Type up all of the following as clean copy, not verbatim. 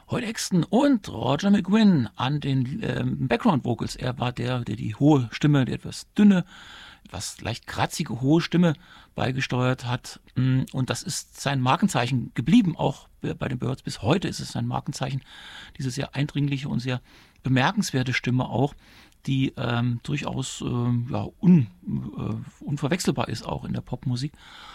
Hoyt Axton und Roger McGuinn an den Background Vocals. Er war der die hohe Stimme, die etwas dünne, etwas leicht kratzige, hohe Stimme beigesteuert hat. Und das ist sein Markenzeichen geblieben, auch bei den Byrds. Bis heute ist es sein Markenzeichen, diese sehr eindringliche und sehr bemerkenswerte Stimme auch, die durchaus unverwechselbar ist auch in der Popmusik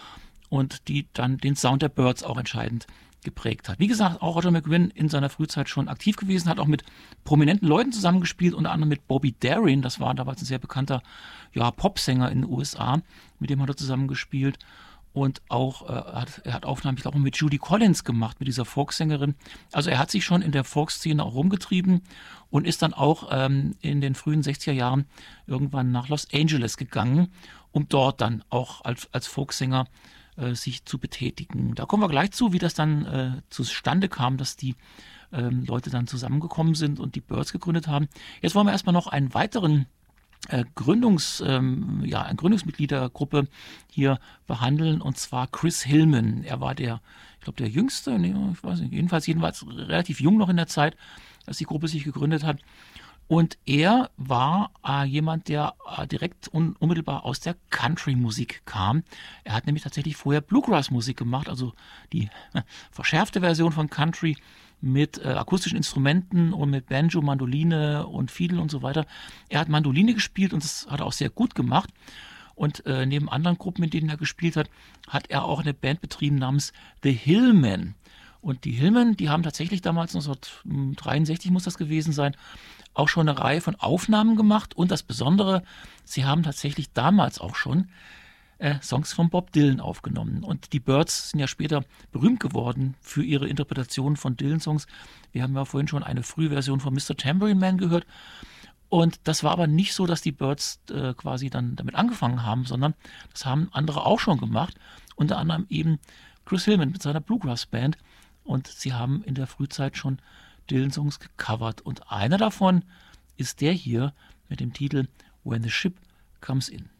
und die dann den Sound der Byrds auch entscheidend geprägt hat. Wie gesagt, auch Roger McGuinn in seiner Frühzeit schon aktiv gewesen, hat auch mit prominenten Leuten zusammengespielt, unter anderem mit Bobby Darin, das war damals ein sehr bekannter Popsänger in den USA, mit dem hat er zusammengespielt. Und auch er hat Aufnahmen, ich glaube, mit Judy Collins gemacht, mit dieser Folksängerin. Also er hat sich schon in der Folkszene auch rumgetrieben und ist dann auch in den frühen 60er Jahren irgendwann nach Los Angeles gegangen, um dort dann auch als Folksänger sich zu betätigen. Da kommen wir gleich zu, wie das dann zustande kam, dass die Leute dann zusammengekommen sind und die Byrds gegründet haben. Jetzt wollen wir erstmal noch einen weiteren ein Gründungsmitglied der Gruppe hier behandeln, und zwar Chris Hillman. Er war der jüngste, ich weiß nicht, jedenfalls relativ jung noch in der Zeit, als die Gruppe sich gegründet hat. Und er war jemand, der direkt unmittelbar aus der Country-Musik kam. Er hat nämlich tatsächlich vorher Bluegrass-Musik gemacht, also die verschärfte Version von Country mit akustischen Instrumenten und mit Banjo, Mandoline und Fiedel und so weiter. Er hat Mandoline gespielt und das hat er auch sehr gut gemacht. Und neben anderen Gruppen, in denen er gespielt hat, hat er auch eine Band betrieben namens The Hillmen. Und die Hillmen, die haben tatsächlich damals 1963 muss das gewesen sein, auch schon eine Reihe von Aufnahmen gemacht. Und das Besondere, sie haben tatsächlich damals auch schon Songs von Bob Dylan aufgenommen. Und die Byrds sind ja später berühmt geworden für ihre Interpretation von Dylan-Songs. Wir haben ja vorhin schon eine Frühversion von Mr. Tambourine Man gehört. Und das war aber nicht so, dass die Byrds quasi dann damit angefangen haben, sondern das haben andere auch schon gemacht. Unter anderem eben Chris Hillman mit seiner Bluegrass-Band. Und sie haben in der Frühzeit schon Dylan-Songs gecovert. Und einer davon ist der hier mit dem Titel When the Ship Comes In.